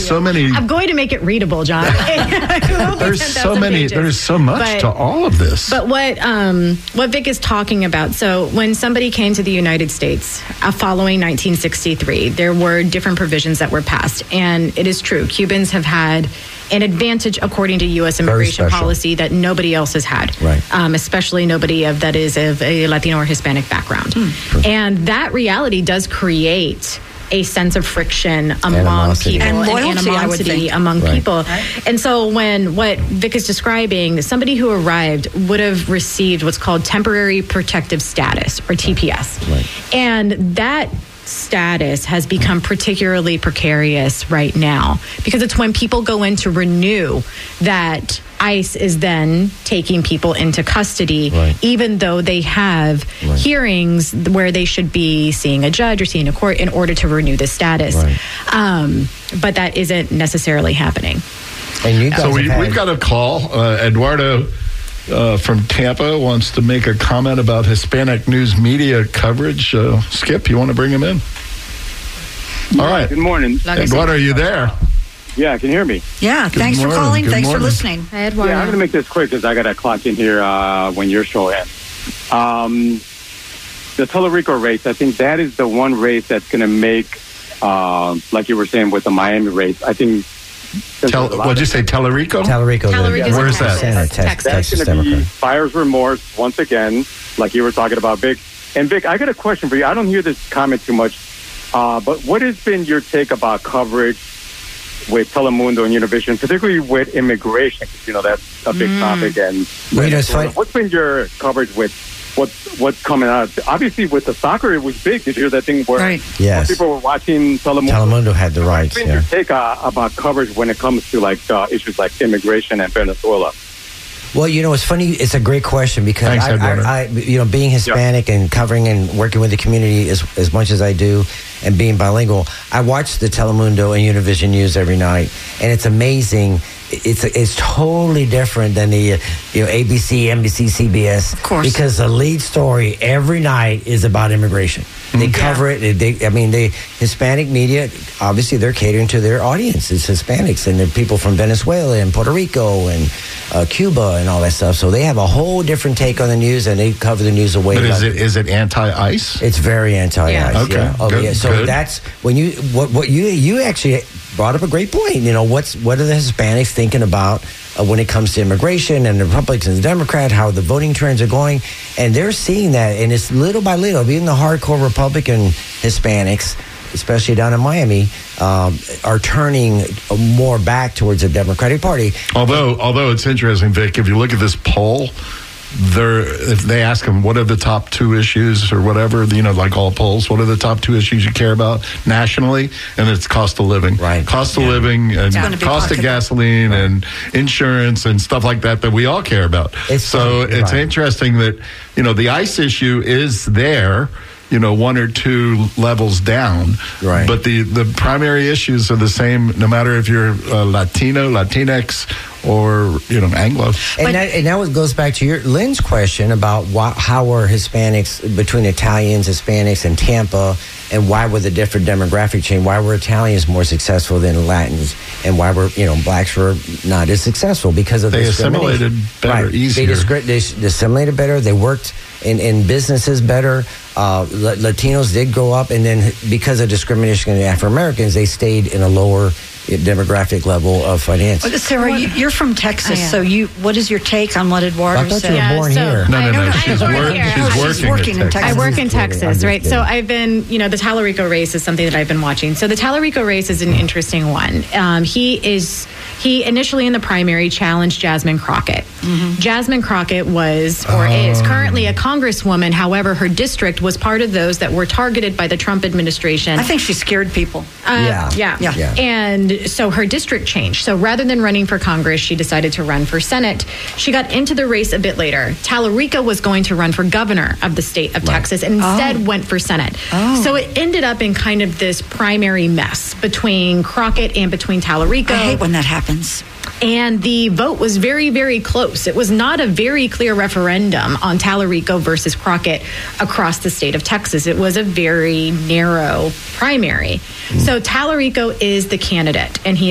so many. I'm going to make it readable, John. There's so many. Pages. There's so much to all of this. But what Vic is talking about, so when somebody came to the United States following 1963, there were different provisions that were passed. And it is true, Cubans have had an advantage according to U.S. immigration policy that nobody else has had, right. Especially nobody that is of a Latino or Hispanic background. And that reality does create a sense of friction among people and loyalty, animosity among people. Right. And so when what Vic is describing, somebody who arrived would have received what's called temporary protective status, or TPS. Right. And that status has become particularly precarious right now because it's when people go in to renew that ICE is then taking people into custody, even though they have hearings where they should be seeing a judge or seeing a court in order to renew the status. But that isn't necessarily happening. And you guys so we've got a call. Eduardo from Tampa wants to make a comment about Hispanic news media coverage. Skip, you want to bring him in? All right. Good morning. Eduardo, are you there? Yeah, can you hear me? Yeah, thanks for calling. Thanks for listening. Hi, Eduardo. Yeah, I'm going to make this quick because I got to clock in here when your show ends. The Tellerico race, I think that is the one race that's going to make, like you were saying with the Miami race, I think. What'd you say, Tellerico? Tellerico. Where's that? That's going to be buyer's remorse once again, like you were talking about, Vic. And Vic, I got a question for you. I don't hear this comment too much, but what has been your take about coverage with Telemundo and Univision, particularly with immigration? Because, that's a big topic. And what's been your coverage with what's coming out? Obviously, with the soccer, it was big. Did you hear that thing where people were watching Telemundo? Telemundo had the rights. What's been your take about coverage when it comes to issues like immigration and Venezuela? Well, it's funny. It's a great question because Thanks, I being Hispanic and covering and working with the community as much as I do, and being bilingual, I watch the Telemundo and Univision News every night, and it's amazing. It's totally different than the ABC, NBC, CBS, of course, because the lead story every night is about immigration. They cover it. The Hispanic media, obviously, they're catering to their audience. It's Hispanics and the people from Venezuela and Puerto Rico and Cuba and all that stuff. So they have a whole different take on the news, and they cover the news away. But is it anti-ICE? It's very anti-ICE. Okay. Yeah. Oh, good, yeah. So good. that's when you actually brought up a great point. What are the Hispanics thinking about when it comes to immigration and the Republicans and the Democrats, how the voting trends are going, and they're seeing that, and it's little by little. Even the hardcore Republican Hispanics, especially down in Miami, are turning more back towards the Democratic Party. Although it's interesting, Vic, if you look at this poll, if they ask them what are the top two issues or whatever, like all polls, what are the top two issues you care about nationally? And it's cost of living. Right. Cost of living and cost of gasoline and insurance and stuff like that we all care about. It's interesting that, the ICE issue is there, one or two levels down. Right. But the primary issues are the same, no matter if you're Latino, Latinx, or Anglo. And that goes back to Lynn's question about how are Hispanics between Italians, Hispanics, and Tampa, and why were the different demographic change? Why were Italians more successful than Latins, and why were blacks were not as successful because of they assimilated better, easier. They assimilated better. They worked in businesses better. Latinos did grow up, and then because of discrimination against Afro Americans, they stayed in a lower demographic level of finance. Sarah, you're from Texas, so what is your take on what Eduardo said? I thought you were born here. No. She's working in Texas. I work in Texas, right? So I've been, the Tellerico race is something that I've been watching. So the Tellerico race is an interesting one. He initially in the primary challenged Jasmine Crockett. Jasmine Crockett is currently a congresswoman. However, her district was part of those that were targeted by the Trump administration. I think she scared people. Yeah. And so her district changed. So rather than running for Congress, she decided to run for Senate. She got into the race a bit later. Tellerico was going to run for governor of the state of Texas and instead went for Senate. So it ended up in kind of this primary mess between Crockett and between Tellerico. I hate when that happens. And the vote was very, very close. It was not a very clear referendum on Tellerico versus Crockett across the state of Texas. It was a very narrow primary. So Tellerico is the candidate, and he